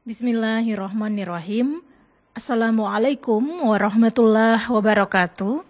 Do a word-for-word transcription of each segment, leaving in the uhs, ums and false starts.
Bismillahirrahmanirrahim. Assalamualaikum warahmatullahi wabarakatuh.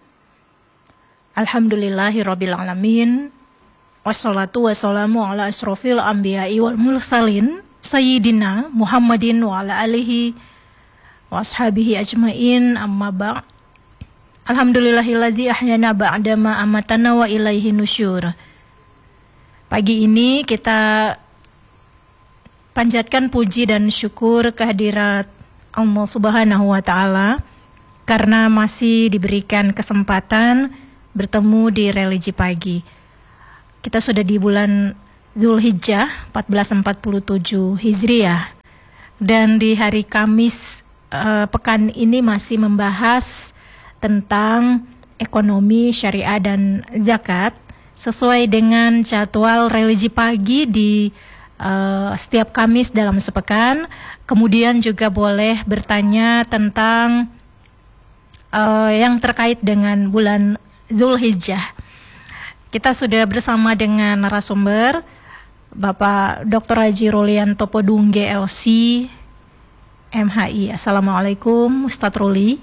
Alhamdulillahirrabbilalamin. Wassalatu wassalamu ala asrofil anbiya'i wal mursalin Sayyidina Muhammadin wa ala alihi wa ashabihi ajmain, amma ba' Alhamdulillahillazi ahyana ba'dama amatana wa ilaihi nusyur. Pagi ini kita panjatkan puji dan syukur kehadirat Allah Subhanahu wa Ta'ala karena masih diberikan kesempatan bertemu di religi pagi. Kita sudah di bulan Zulhijjah empat belas empat puluh tujuh Hijriah, dan di hari Kamis eh, pekan ini masih membahas tentang ekonomi, syariah dan zakat sesuai dengan jadwal religi pagi di Uh, setiap Kamis dalam sepekan. Kemudian juga boleh bertanya tentang uh, yang terkait dengan bulan Zulhijjah. Kita sudah bersama dengan narasumber Bapak doktor Haji Rolian Topodungge L C M H I. Assalamualaikum Ustadz Roli.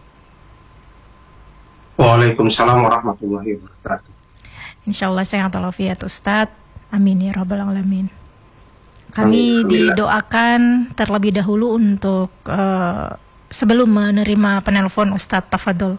Waalaikumsalam warahmatullahi wabarakatuh. Insyaallah sehat walafiat Ustadz. Amin ya rabbal alamin. Kami didoakan terlebih dahulu untuk uh, sebelum menerima penelpon Ustadz, tafadhol.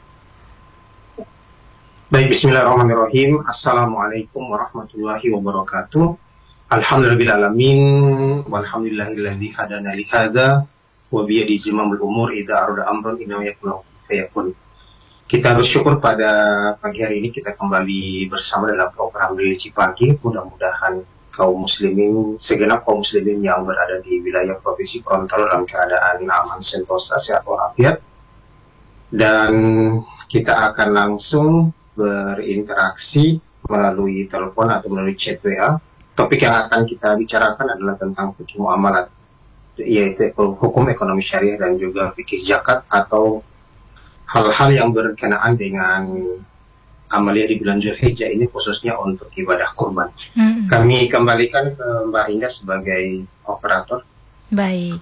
Baik, bismillahirrahmanirrahim. Assalamualaikum warahmatullahi wabarakatuh. Alhamdulillahirrahmanirrahim. Walhamdulillahilladzi hadana li hadza wa biyadi zimamul umur idza arada amrun innahu yakunu fayakun. Kita bersyukur pada pagi hari ini kita kembali bersama dalam program Religi Pagi. Mudah-mudahan kaum muslimin, segenap kaum muslimin yang berada di wilayah Provinsi Gorontalo dalam keadaan aman, sentosa, sehat walafiat. Dan kita akan langsung berinteraksi melalui telepon atau melalui chat W A. Topik yang akan kita bicarakan adalah tentang fikih muamalat, yaitu hukum ekonomi syariah dan juga fikih zakat atau hal-hal yang berkenaan dengan amalia di bulan Zulhijjah ini, khususnya untuk ibadah kurban. Hmm. Kami kembalikan ke Mbak Indah sebagai operator. Baik,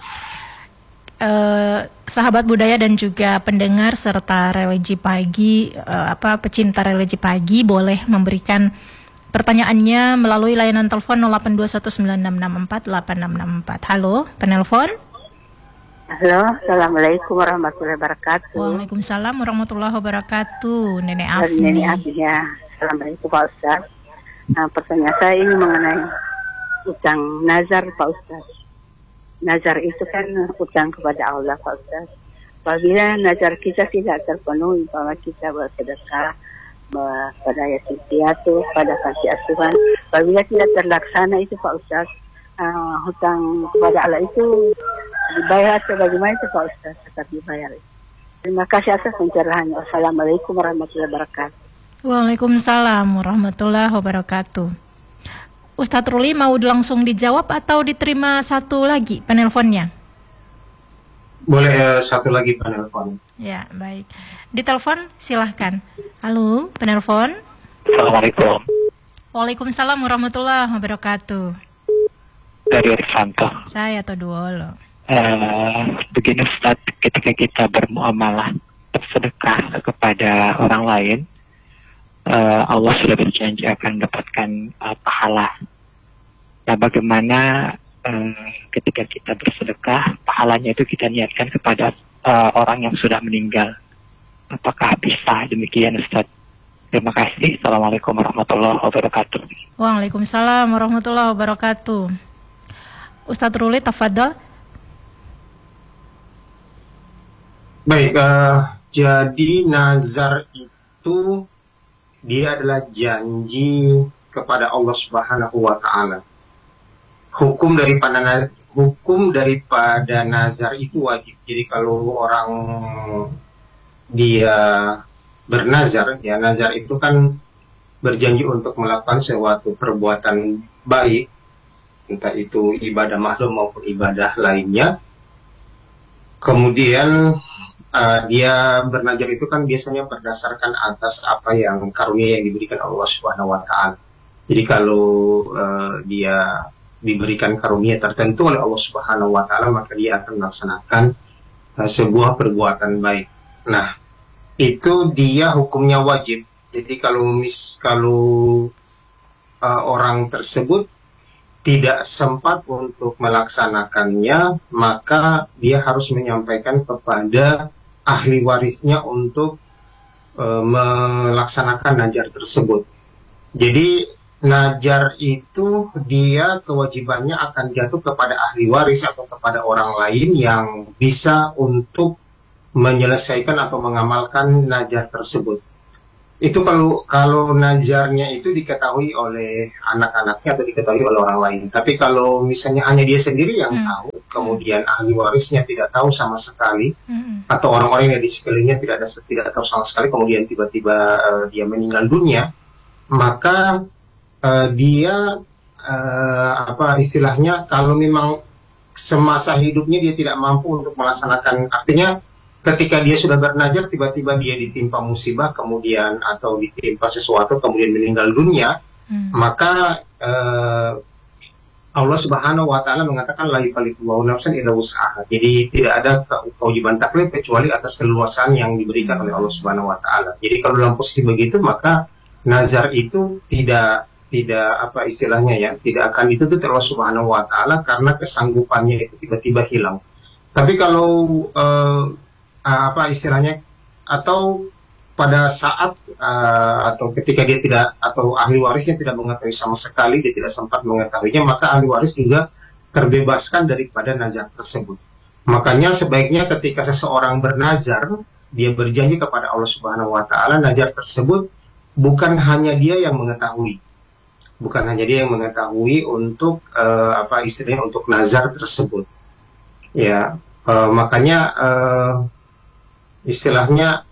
uh, sahabat budaya dan juga pendengar serta religi pagi, uh, apa pecinta religi pagi boleh memberikan pertanyaannya melalui layanan telepon nol delapan dua satu sembilan enam enam empat delapan enam enam empat. Halo, penelpon. Halo, assalamualaikum warahmatullahi wabarakatuh. Waalaikumsalam warahmatullahi wabarakatuh. Nenek Afni. Nenek Afni ya. Assalamualaikum Pak Ustaz. Nah, pertanyaan saya ini mengenai utang nazar Pak Ustaz. Nazar itu kan utang kepada Allah Pak Ustaz. Apabila nazar kita tidak terpenuhi bahwa kita bersedekah pada yatim piatu, pada panti asuhan, apabila tidak terlaksana itu Pak Ustaz, uh, hutang kepada Allah itu dibayar atau bagaimana itu Pak Ustaz? Tetap dibayar. Terima kasih atas pencerahannya. Wassalamualaikum warahmatullahi wabarakatuh. Waalaikumsalam warahmatullahi wabarakatuh. Ustadz Ruli mau langsung dijawab atau diterima satu lagi penelponnya? Boleh uh, satu lagi penelpon. Ya, baik. Ditelepon silahkan. Halo, penelpon. Assalamualaikum. Waalaikumsalam warahmatullahi wabarakatuh. Dari Rifanto. Saya Toduolo. Uh, begini Ustaz, ketika kita bermuamalah bersedekah kepada orang lain, uh, Allah sudah berjanji akan mendapatkan uh, pahala. Nah, bagaimana uh, ketika kita bersedekah, pahalanya itu kita niatkan kepada uh, orang yang sudah meninggal? Apakah bisa demikian Ustaz? Terima kasih. Assalamualaikum warahmatullahi wabarakatuh. Waalaikumsalam warahmatullahi wabarakatuh. Ustadz Ruli, tafadhol. Baik, uh, jadi nazar itu dia adalah janji kepada Allah Subhanahu wa Ta'ala. Hukum daripada hukum daripada nazar itu wajib. Jadi kalau orang dia bernazar, ya nazar itu kan berjanji untuk melakukan suatu perbuatan baik, entah itu ibadah makhluk maupun ibadah lainnya. Kemudian Uh, dia bernazar itu kan biasanya berdasarkan atas apa yang karunia yang diberikan Allah Subhanahu wa Ta'ala. Jadi kalau uh, dia diberikan karunia tertentu oleh Allah Subhanahu wa taala, maka dia akan melaksanakan uh, sebuah perbuatan baik. Nah, itu dia hukumnya wajib. Jadi kalau mis kalau uh, orang tersebut tidak sempat untuk melaksanakannya, maka dia harus menyampaikan kepada ahli warisnya untuk uh, melaksanakan najar tersebut. Jadi najar itu dia kewajibannya akan jatuh kepada ahli waris atau kepada orang lain yang bisa untuk menyelesaikan atau mengamalkan najar tersebut. Itu kalau kalau najarnya itu diketahui oleh anak-anaknya atau diketahui oleh orang lain. Tapi kalau misalnya hanya dia sendiri yang hmm. tahu, kemudian ahli warisnya tidak tahu sama sekali, hmm. atau orang-orang yang di sekelilingnya tidak ada tidak tahu sama sekali, kemudian tiba-tiba uh, dia meninggal dunia, maka uh, dia uh, apa istilahnya, kalau memang semasa hidupnya dia tidak mampu untuk melaksanakan, artinya ketika dia sudah bernajar tiba-tiba dia ditimpa musibah kemudian atau ditimpa sesuatu kemudian meninggal dunia, hmm. maka uh, Allah Subhanahu wa taala mengatakan la yukallifullahu nafsan illa wus'aha. Jadi tidak ada kewajiban taklif kecuali atas keleluasaan yang diberikan oleh Allah Subhanahu wa taala. Jadi kalau dalam posisi begitu, maka nazar itu tidak tidak apa istilahnya ya, tidak akan dituntut Allah Subhanahu wa taala karena kesanggupannya itu tiba-tiba hilang. Tapi kalau uh, apa istilahnya, atau pada saat uh, atau ketika dia tidak, atau ahli warisnya tidak mengetahui sama sekali, dia tidak sempat mengetahuinya, maka ahli waris juga terbebaskan daripada nazar tersebut. Makanya sebaiknya ketika seseorang bernazar, dia berjanji kepada Allah Subhanahu wa taala, nazar tersebut bukan hanya dia yang mengetahui, bukan hanya dia yang mengetahui untuk uh, apa istilahnya untuk nazar tersebut, ya. Uh, makanya uh, istilahnya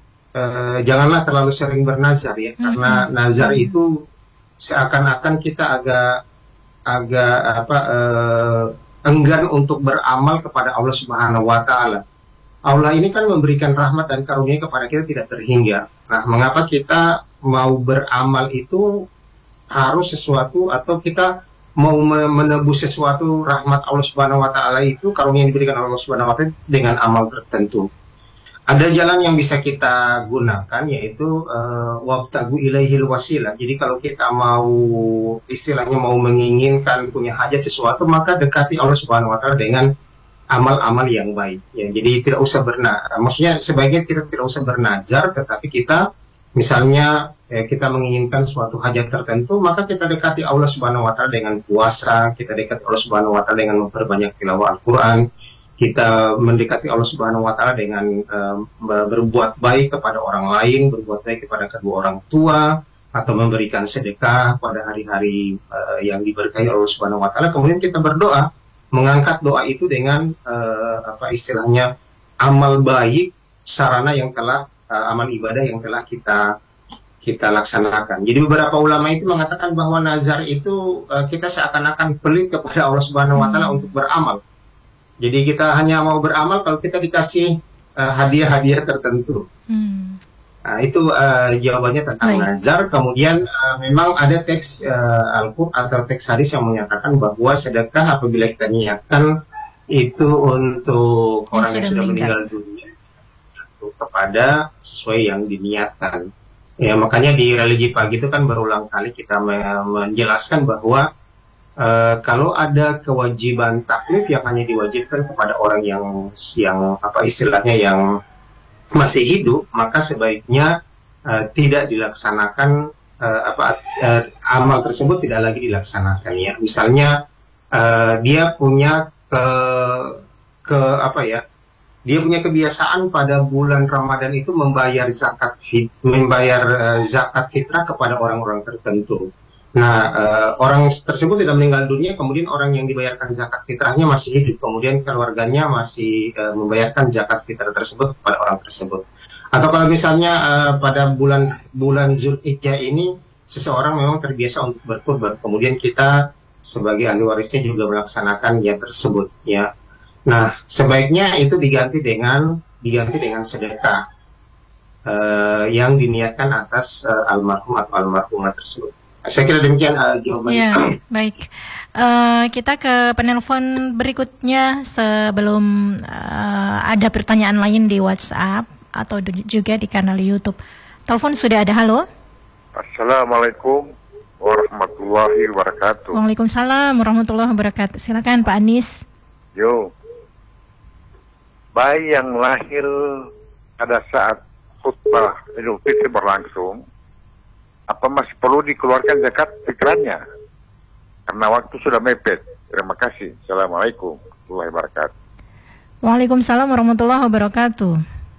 uh, janganlah terlalu sering bernazar ya, mm-hmm. karena nazar itu seakan-akan kita agak agak apa uh, enggan untuk beramal kepada Allah Subhanahu wa taala. Allah ini kan memberikan rahmat dan karunia kepada kita tidak terhingga. Nah, mengapa kita mau beramal itu harus sesuatu, atau kita mau menebus sesuatu rahmat Allah Subhanahu wa taala itu, karunia yang diberikan Allah Subhanahu wa taala dengan amal tertentu? Ada jalan yang bisa kita gunakan, yaitu uh, wabtagu ilaihil wasilah. Jadi kalau kita mau istilahnya mau menginginkan punya hajat sesuatu, maka dekati Allah Subhanahu wa taala dengan amal-amal yang baik. Ya, jadi tidak usah bernazar. Maksudnya sebaiknya kita tidak usah bernazar, tetapi kita misalnya eh, kita menginginkan suatu hajat tertentu, maka kita dekati Allah Subhanahu wa taala dengan puasa, kita dekati Allah Subhanahu wa taala dengan memperbanyak tilawah Al-Qur'an. Kita mendekati Allah Subhanahu wa taala dengan uh, berbuat baik kepada orang lain, berbuat baik kepada kedua orang tua, atau memberikan sedekah pada hari-hari uh, yang diberkahi Allah Subhanahu wa taala. Kemudian kita berdoa, mengangkat doa itu dengan uh, apa istilahnya amal baik, sarana yang telah uh, amal ibadah yang telah kita kita laksanakan. Jadi beberapa ulama itu mengatakan bahwa nazar itu uh, kita seakan-akan pelit kepada Allah Subhanahu wa taala untuk beramal. Jadi kita hanya mau beramal kalau kita dikasih uh, hadiah-hadiah tertentu. Hmm. Nah, itu uh, jawabannya tentang Baik. nazar. Kemudian uh, memang ada teks uh, Al-Qur'an atau teks hadis yang menyatakan bahwa sedekah apabila kita niatkan itu untuk yang orang yang sudah meninggal, meninggal dunia, untuk kepada sesuai yang diniatkan. Ya, makanya di religi pagi itu kan berulang kali kita menjelaskan bahwa Uh, kalau ada kewajiban taklif yang hanya diwajibkan kepada orang yang yang apa istilahnya yang masih hidup, maka sebaiknya uh, tidak dilaksanakan uh, apa uh, amal tersebut tidak lagi dilaksanakan ya. Misalnya uh, dia punya ke ke apa ya? Dia punya kebiasaan pada bulan Ramadan itu membayar zakat fit, membayar uh, zakat fitrah kepada orang-orang tertentu. Nah, uh, orang tersebut sudah meninggal dunia, kemudian orang yang dibayarkan zakat fitrahnya masih hidup, kemudian keluarganya masih uh, membayarkan zakat fitrah tersebut kepada orang tersebut. Atau kalau misalnya uh, pada bulan bulan Zulhijjah ini seseorang memang terbiasa untuk berkurban, kemudian kita sebagai ahli warisnya juga melaksanakan yang tersebut, ya. Nah, sebaiknya itu diganti dengan diganti dengan sedekah uh, yang diniatkan atas uh, almarhum atau almarhumah tersebut. Saya kira demikian uh, jawabannya. Ya, baik. Uh, kita ke penelpon berikutnya sebelum uh, ada pertanyaan lain di WhatsApp atau juga di kanal YouTube. Telepon sudah ada, halo. Assalamualaikum warahmatullahi wabarakatuh. Waalaikumsalam warahmatullahi wabarakatuh. Silakan Pak Anis. Yo, bayi yang lahir pada saat khutbah Idul Fitri berlangsung, apa masih perlu dikeluarkan zakat fitrahnya? Karena waktu sudah mepet. Terima kasih. Assalamualaikum warahmatullahi wabarakatuh. Waalaikumsalam warahmatullahi wabarakatuh.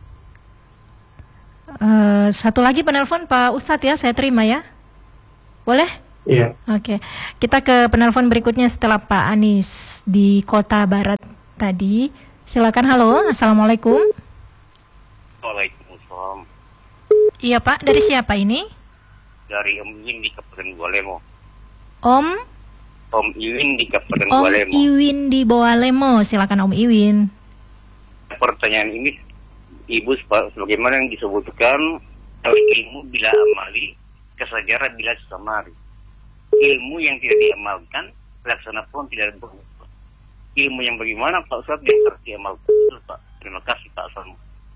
Uh, satu lagi penelpon Pak Ustadz ya, saya terima ya. Boleh? Iya. Oke. Kita ke penelpon berikutnya setelah Pak Anis di Kota Barat tadi. Silakan, halo. Assalamualaikum. Waalaikumsalam. Iya Pak, dari siapa ini? Dari Om Iwin di Kabupaten Bawalemo. Om? Om Iwin di Kabupaten Om Bawalemo. Iwin di Bawalemo. Silakan Om Iwin. Pertanyaan ini, Ibu, sebagaimana yang disebutkan, ilmu bila amali, kesajaran bila samari. Ilmu yang tidak diamalkan, pelaksana pun tidak berubah. Ilmu yang bagaimana Pak Ustadz yang harus diamalkan, Pak? Terima kasih Pak Sam.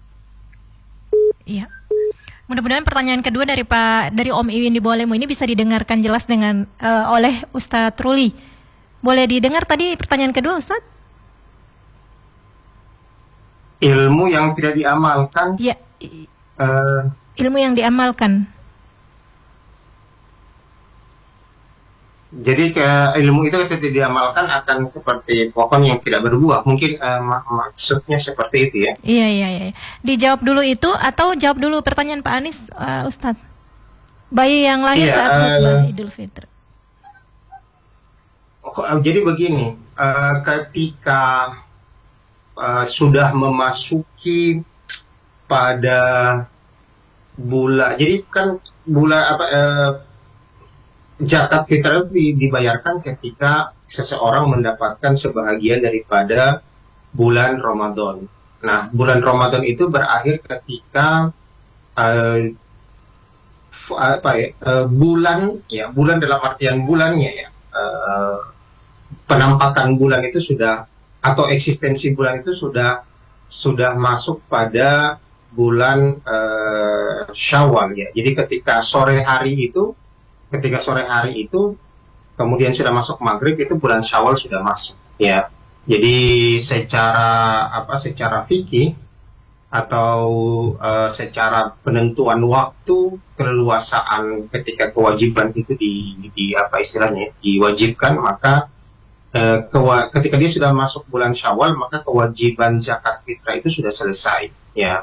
Iya. Mudah-mudahan pertanyaan kedua dari Pak dari Om Iwin di Bawalemo ini bisa didengarkan jelas dengan uh, oleh Ustadz Ruli. Boleh didengar tadi pertanyaan kedua, Ustadz? Ilmu yang tidak diamalkan. Ya. Uh, ilmu yang diamalkan. Jadi ke ilmu itu ketika diamalkan akan seperti pohon yang tidak berbuah. Mungkin uh, mak maksudnya seperti itu ya. Iya, iya, iya. Dijawab dulu itu atau jawab dulu pertanyaan Pak Anis, uh, Ustadz. Bayi yang lahir iya, saat khutbah uh, Idul Fitri. Uh, jadi begini, uh, ketika Uh, sudah memasuki pada bulan, jadi kan bulan apa uh, zakat fitrah itu dibayarkan ketika seseorang mendapatkan sebahagian daripada bulan Ramadan. Nah, bulan Ramadan itu berakhir ketika uh, apa ya uh, bulan ya bulan dalam artian bulannya ya uh, penampakan bulan itu sudah, atau eksistensi bulan itu sudah sudah masuk pada bulan uh, Syawal ya. Jadi ketika sore hari itu, ketika sore hari itu kemudian sudah masuk maghrib, itu bulan Syawal sudah masuk ya. Jadi secara apa? Secara fikih atau uh, secara penentuan waktu keleluasaan ketika kewajiban itu di, di apa istilahnya diwajibkan, maka ketika dia sudah masuk bulan Syawal, maka kewajiban zakat fitrah itu sudah selesai ya.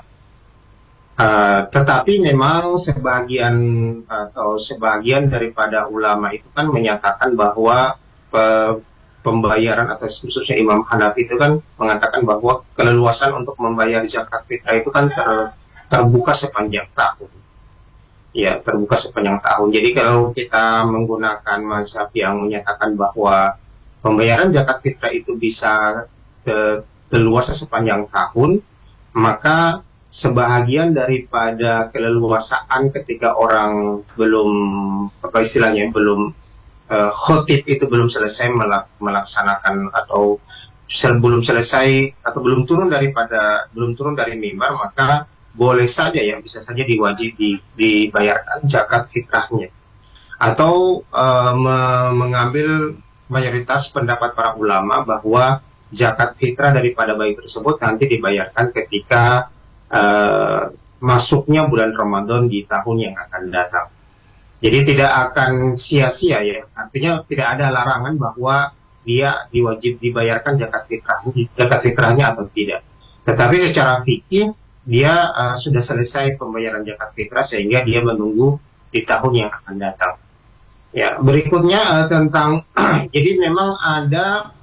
Uh, tetapi memang sebagian atau sebagian daripada ulama itu kan menyatakan bahwa uh, pembayaran atau khususnya Imam Hanafi itu kan mengatakan bahwa keleluasan untuk membayar zakat fitrah itu kan ter, terbuka sepanjang tahun. Ya, terbuka sepanjang tahun. Jadi kalau kita menggunakan mazhab yang menyatakan bahwa pembayaran zakat fitrah itu bisa leluasa sepanjang tahun, maka sebahagian daripada keleluasaan ketika orang belum apa istilahnya belum uh, khotib itu belum selesai melaksanakan atau belum selesai atau belum turun daripada belum turun dari mimbar, maka boleh saja ya bisa saja diwajib di, dibayarkan zakat fitrahnya, atau uh, me mengambil mayoritas pendapat para ulama bahwa zakat fitrah daripada bayi tersebut nanti dibayarkan ketika uh, masuknya bulan Ramadan di tahun yang akan datang. Jadi tidak akan sia-sia ya, artinya tidak ada larangan bahwa dia diwajib dibayarkan zakat fitrahnya, zakat fitrahnya atau tidak. Tetapi secara fikih dia uh, sudah selesai pembayaran zakat fitrah sehingga dia menunggu di tahun yang akan datang. Ya, berikutnya uh, tentang jadi memang ada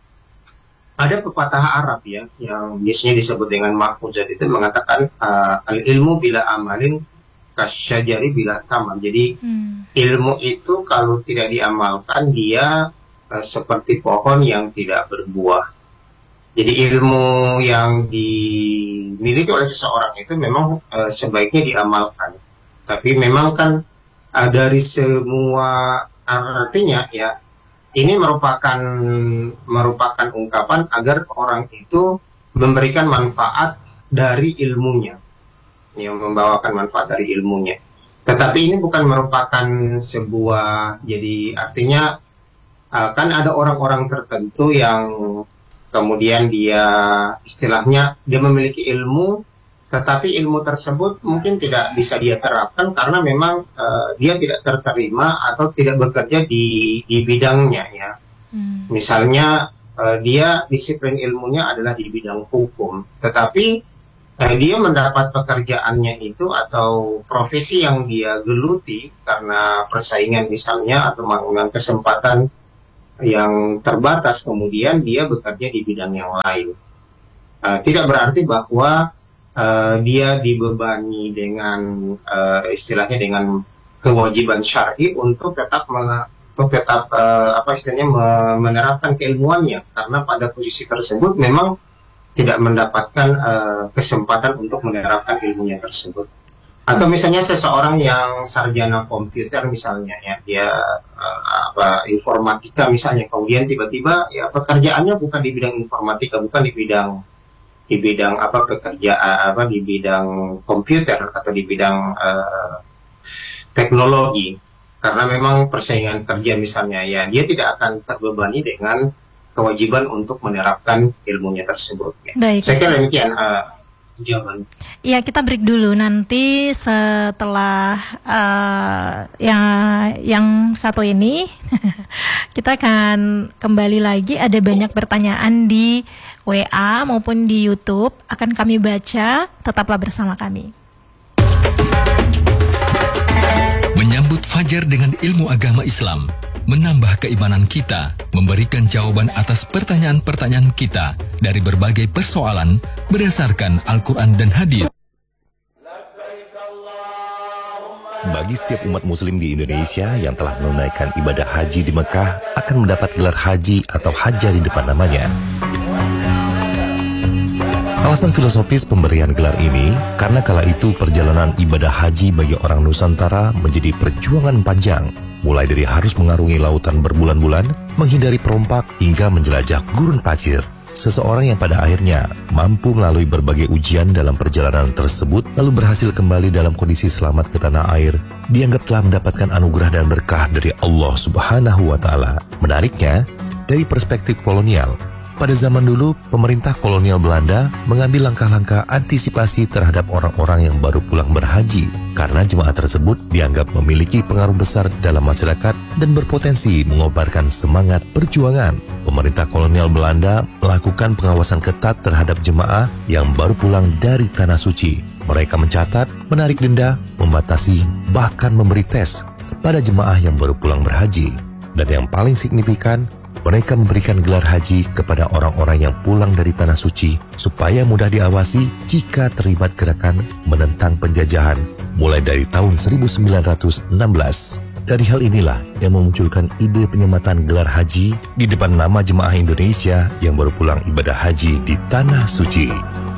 ada pepatah Arab ya yang biasanya disebut dengan mahfuzat, itu mengatakan uh, al ilmu bila amalin kasyajari bila sama. Jadi hmm. ilmu itu kalau tidak diamalkan dia uh, seperti pohon yang tidak berbuah. Jadi ilmu yang dimiliki oleh seseorang itu memang uh, sebaiknya diamalkan. Tapi memang kan uh, dari semua artinya ya, ini merupakan merupakan ungkapan agar orang itu memberikan manfaat dari ilmunya, yang membawakan manfaat dari ilmunya. Tetapi ini bukan merupakan sebuah, jadi artinya uh, kan ada orang-orang tertentu yang kemudian dia istilahnya dia memiliki ilmu, tetapi ilmu tersebut mungkin tidak bisa dia terapkan karena memang uh, dia tidak terterima atau tidak bekerja di, di bidangnya ya. Hmm. Misalnya uh, dia disiplin ilmunya adalah di bidang hukum, tetapi uh, dia mendapat pekerjaannya itu atau profesi yang dia geluti karena persaingan misalnya atau mengenai kesempatan yang terbatas, kemudian dia bekerja di bidang yang lain. Uh, tidak berarti bahwa uh, dia dibebani dengan uh, istilahnya dengan kewajiban syar'i untuk tetap untuk tetap uh, apa istilahnya menerapkan keilmuannya, karena pada posisi tersebut memang tidak mendapatkan uh, kesempatan untuk menerapkan ilmunya tersebut. Atau misalnya seseorang yang sarjana komputer misalnya ya, dia uh, apa informatika misalnya, kemudian tiba-tiba ya pekerjaannya bukan di bidang informatika, bukan di bidang di bidang apa pekerjaan apa di bidang komputer atau di bidang uh, teknologi, karena memang persaingan kerja misalnya ya, dia tidak akan terbebani dengan kewajiban untuk menerapkan ilmunya tersebut. Ya. Baik. Saya kira demikian. Uh, Iya, kita break dulu, nanti setelah uh, yang yang satu ini kita akan kembali lagi. Ada banyak pertanyaan di W A maupun di YouTube, akan kami baca. Tetaplah bersama kami. Menyambut Fajar dengan ilmu agama Islam, menambah keimanan kita, memberikan jawaban atas pertanyaan-pertanyaan kita dari berbagai persoalan berdasarkan Al-Quran dan hadis. Bagi setiap umat muslim di Indonesia yang telah menunaikan ibadah haji di Mekah akan mendapat gelar haji atau hajjah di depan namanya. Alasan filosofis pemberian gelar ini karena kala itu perjalanan ibadah haji bagi orang Nusantara menjadi perjuangan panjang, mulai dari harus mengarungi lautan berbulan-bulan, menghindari perompak, hingga menjelajah gurun pasir. Seseorang yang pada akhirnya mampu melalui berbagai ujian dalam perjalanan tersebut, lalu berhasil kembali dalam kondisi selamat ke tanah air, dianggap telah mendapatkan anugerah dan berkah dari Allah Subhanahu wa Ta'ala. Menariknya, dari perspektif kolonial, pada zaman dulu, pemerintah kolonial Belanda mengambil langkah-langkah antisipasi terhadap orang-orang yang baru pulang berhaji, karena jemaah tersebut dianggap memiliki pengaruh besar dalam masyarakat dan berpotensi mengobarkan semangat perjuangan. Pemerintah kolonial Belanda melakukan pengawasan ketat terhadap jemaah yang baru pulang dari Tanah Suci. Mereka mencatat, menarik denda, membatasi, bahkan memberi tes kepada jemaah yang baru pulang berhaji. Dan yang paling signifikan, mereka memberikan gelar haji kepada orang-orang yang pulang dari Tanah Suci supaya mudah diawasi jika terlibat gerakan menentang penjajahan mulai dari tahun seribu sembilan ratus enam belas. Dari hal inilah yang memunculkan ide penyematan gelar haji di depan nama jemaah Indonesia yang baru pulang ibadah haji di Tanah Suci.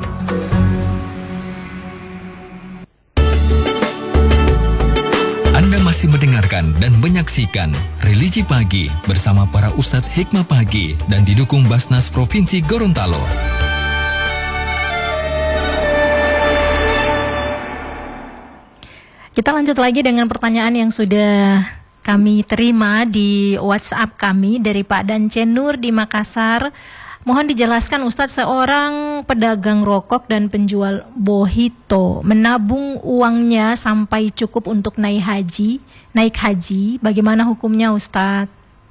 Anda masih mendengarkan dan menyaksikan Religi Pagi bersama para Ustadz Hikmah Pagi dan didukung Basnas Provinsi Gorontalo. Kita lanjut lagi dengan pertanyaan yang sudah kami terima di WhatsApp kami dari Pak Dance Nur di Makassar. Mohon dijelaskan Ustadz, seorang pedagang rokok dan penjual bohito menabung uangnya sampai cukup untuk naik haji, naik haji, bagaimana hukumnya Ustadz?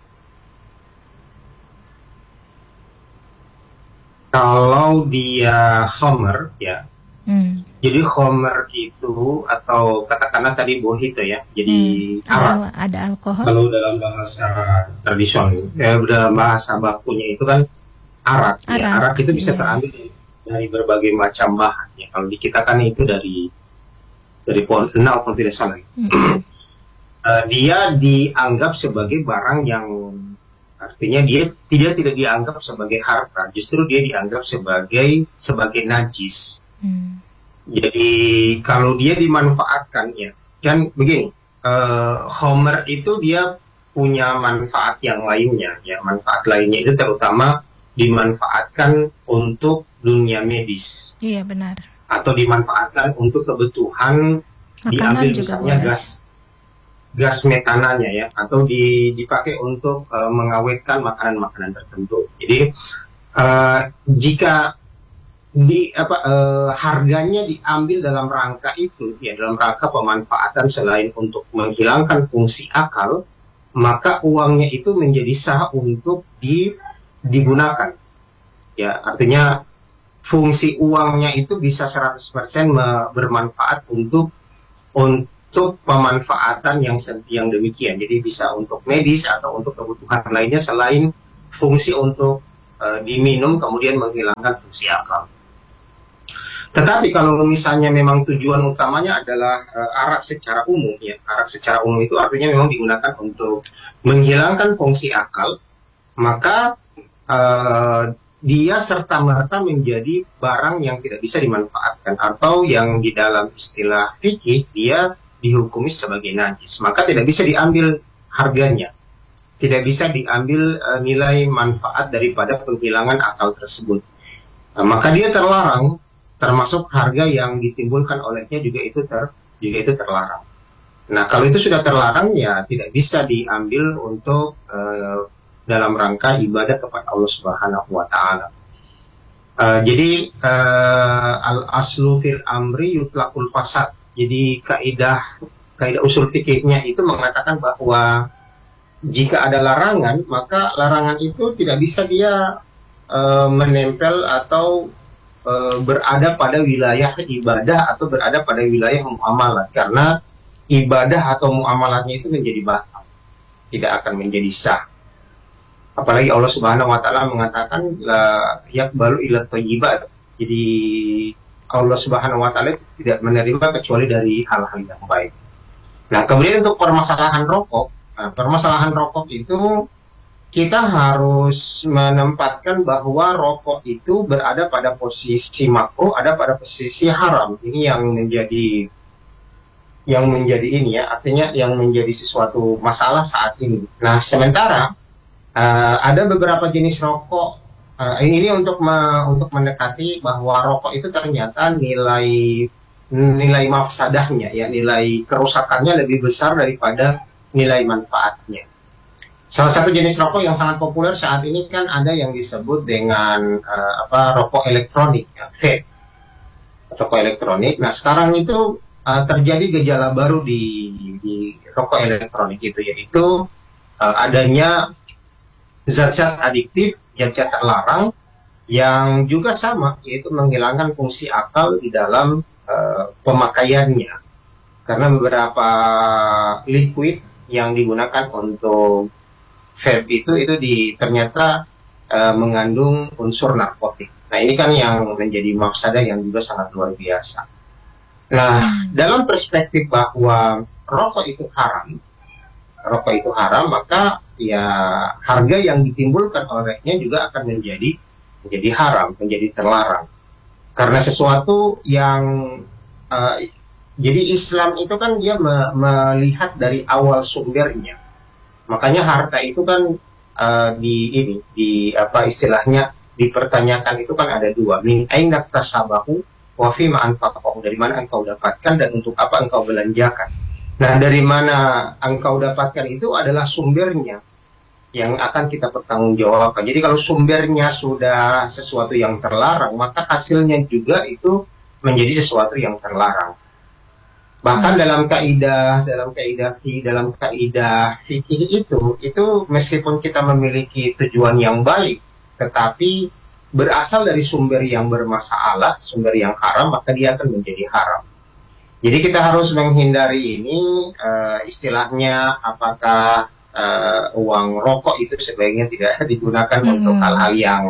Kalau dia khamr ya, hmm. jadi khamr itu atau katakanlah tadi bohito ya, jadi hmm. arak. Ada, ada alkohol. Kalau dalam bahasa tradisional, ya dalam bahasa bakunya itu kan arak, arak. Ya, arak itu bisa terambil dari, dari berbagai macam bahan. Ya, kalau di kita kan itu dari dari pohon kenal kalau tidak salah. Hmm. uh, dia dianggap sebagai barang yang artinya dia tidak tidak dianggap sebagai harta, justru dia dianggap sebagai sebagai najis. Hmm. Jadi kalau dia dimanfaatkan ya, kan begini, uh, Homer itu dia punya manfaat yang lainnya, ya manfaat lainnya itu terutama dimanfaatkan untuk dunia medis. Iya benar. Atau dimanfaatkan untuk kebutuhan Makanan diambil juga misalnya boleh. gas gas metananya ya, atau di, dipakai untuk uh, mengawetkan makanan-makanan tertentu. Jadi uh, jika di apa uh, harganya diambil dalam rangka itu ya, dalam rangka pemanfaatan selain untuk menghilangkan fungsi akal, maka uangnya itu menjadi sah untuk di, digunakan. Ya, artinya fungsi uangnya itu bisa seratus persen bermanfaat untuk untuk pemanfaatan yang yang demikian. Jadi bisa untuk medis atau untuk kebutuhan lainnya selain fungsi untuk uh, diminum kemudian menghilangkan fungsi akal. Tetapi kalau misalnya memang tujuan utamanya adalah uh, arak secara umum, ya arak secara umum itu artinya memang digunakan untuk menghilangkan fungsi akal, maka uh, dia serta-merta menjadi barang yang tidak bisa dimanfaatkan, atau yang di dalam istilah fikih dia dihukumi sebagai najis, maka tidak bisa diambil harganya, tidak bisa diambil uh, nilai manfaat daripada penghilangan akal tersebut. Nah, maka dia terlarang, termasuk harga yang ditimbulkan olehnya juga itu ter juga itu terlarang. Nah, kalau itu sudah terlarang ya tidak bisa diambil untuk uh, dalam rangka ibadah kepada Allah Subhanahu wa taala. Uh, jadi uh, al aslu fil amri yutlaqul fasad. Jadi kaidah kaidah usul fikihnya itu mengatakan bahwa jika ada larangan, maka larangan itu tidak bisa dia uh, menempel atau uh, berada pada wilayah ibadah atau berada pada wilayah muamalat, karena ibadah atau muamalatnya itu menjadi batal, tidak akan menjadi sah. Apalagi Allah Subhanahu wa taala mengatakan la yaqbalu illa thayyibat. Jadi Allah Subhanahu wa taala tidak menerima kecuali dari hal-hal yang baik. Nah, kemudian untuk permasalahan rokok, nah, permasalahan rokok itu kita harus menempatkan bahwa rokok itu berada pada posisi makruh, ada pada posisi haram. Ini yang menjadi yang menjadi ini ya, artinya yang menjadi sesuatu masalah saat ini. Nah, sementara Uh, ada beberapa jenis rokok. Uh, ini untuk me, untuk mendekati bahwa rokok itu ternyata nilai nilai mafsadahnya, ya nilai kerusakannya lebih besar daripada nilai manfaatnya. Salah satu jenis rokok yang sangat populer saat ini kan ada yang disebut dengan uh, apa rokok elektronik, ya, vape, rokok elektronik. Nah, sekarang itu uh, terjadi gejala baru di, di rokok elektronik itu, yaitu uh, adanya zat-zat adiktif, zat-zat terlarang yang juga sama, yaitu menghilangkan fungsi akal di dalam uh, pemakaiannya. Karena beberapa liquid yang digunakan untuk vape itu itu di, ternyata uh, mengandung unsur narkotik. Nah, ini kan yang menjadi mafsadah yang juga sangat luar biasa. Nah, dalam perspektif bahwa rokok itu haram, rokok itu haram, maka ya harga yang ditimbulkan olehnya juga akan menjadi menjadi haram, menjadi terlarang. Karena sesuatu yang uh, jadi Islam itu kan dia me melihat dari awal sumbernya. Makanya harta itu kan uh, di ini di apa istilahnya dipertanyakan itu kan ada dua, min aina tasabahu wa fi ma anfaqahu, dari mana engkau dapatkan dan untuk apa engkau belanjakan. Nah, dari mana engkau dapatkan itu adalah sumbernya yang akan kita pertanggungjawabkan. Jadi kalau sumbernya sudah sesuatu yang terlarang, maka hasilnya juga itu menjadi sesuatu yang terlarang. Bahkan hmm. dalam kaidah, dalam kaidah fi, dalam kaidah fikih itu, itu meskipun kita memiliki tujuan yang baik, tetapi berasal dari sumber yang bermasalah, sumber yang haram, maka dia akan menjadi haram. Jadi kita harus menghindari ini, uh, istilahnya apakah uh, uang rokok itu sebaiknya tidak digunakan hmm. untuk hal-hal yang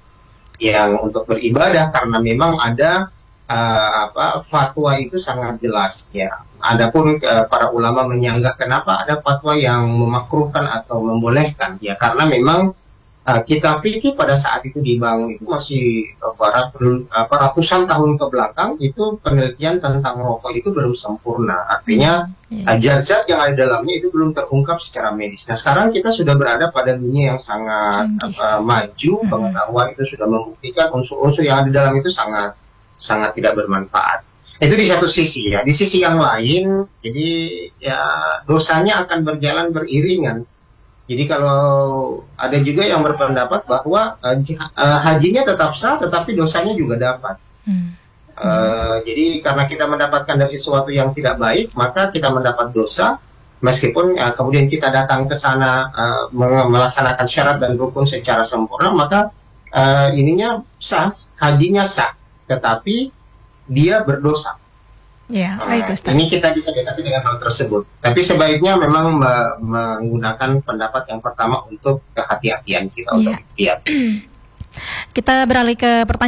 yang untuk beribadah, karena memang ada uh, apa fatwa itu sangat jelas ya. Adapun uh, para ulama menyanggah kenapa ada fatwa yang memakruhkan atau membolehkan ya, karena memang uh, kita pikir pada saat itu dibangun itu masih uh, barat, uh, ratusan tahun ke belakang itu penelitian tentang rokok itu belum sempurna. Artinya uh, zat-zat yang ada di dalamnya itu belum terungkap secara medis. Nah sekarang kita sudah berada pada dunia yang sangat uh, maju, hmm. pengetahuan itu sudah membuktikan unsur-unsur yang ada di dalam itu sangat sangat tidak bermanfaat. Itu di satu sisi ya. Di sisi yang lain, jadi ya dosanya akan berjalan beriringan. Jadi kalau ada juga yang berpendapat bahwa uh, uh, hajinya tetap sah, tetapi dosanya juga dapat. Hmm. Uh, jadi karena kita mendapatkan dari sesuatu yang tidak baik, maka kita mendapat dosa. Meskipun uh, kemudian kita datang ke sana uh, melaksanakan syarat dan rukun secara sempurna, maka uh, ininya sah, hajinya sah. Tetapi dia berdosa. Ya, nah, baik Ustaz. Ini kita bisa dekati dengan hal tersebut. Tapi sebaiknya memang me menggunakan pendapat yang pertama untuk kehati-hatian kita, ya. untuk ikhtiar. Kita beralih ke pertanyaan